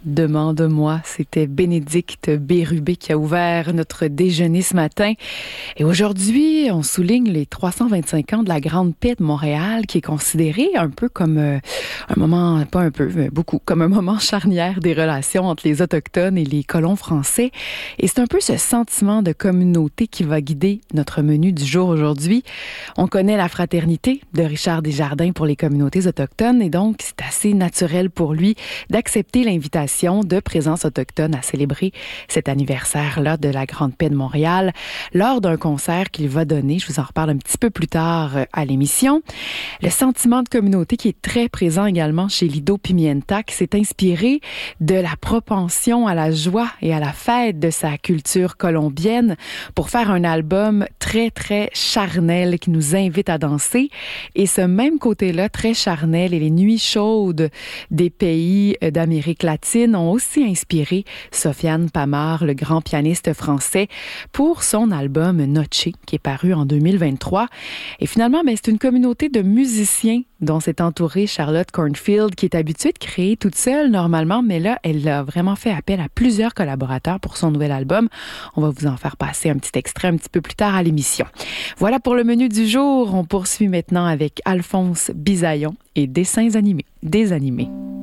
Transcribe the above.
Demande-moi, c'était Bénédicte Bérubé qui a ouvert notre déjeuner ce matin. Et aujourd'hui, on souligne les 325 ans de la Grande Paix de Montréal, qui est considérée un peu comme un moment, pas un peu, mais beaucoup, comme un moment charnière des relations entre les Autochtones et les colons français. Et c'est un peu ce sentiment de communauté qui va guider notre menu du jour aujourd'hui. On connaît la fraternité de Richard Desjardins pour les communautés autochtones et donc c'est assez naturel pour lui d'accepter l'invitation de Présence autochtone à célébrer cet anniversaire-là de la Grande Paix de Montréal lors d'un concert qu'il va donner. Je vous en reparle un petit peu plus tard à l'émission. Le sentiment de communauté qui est très présent également chez Lido Pimienta, qui s'est inspiré de la propension à la joie et à la fête de sa culture colombienne pour faire un album très, très charnel qui nous invite à danser. Et ce même côté-là, très charnel, et les nuits chaudes des pays d'Amérique latine ont aussi inspiré Sofiane Pamart, le grand pianiste français, pour son album Noche, qui est paru en 2023. Et finalement, c'est une communauté de musiciens dont s'est entourée Charlotte Cornfield, qui est habituée de créer toute seule normalement, mais là, elle a vraiment fait appel à plusieurs collaborateurs pour son nouvel album. On va vous en faire passer un petit extrait un petit peu plus tard à l'émission. Voilà pour le menu du jour. On poursuit maintenant avec Alphonse Bisaillon et Dessins animés. Désanimés.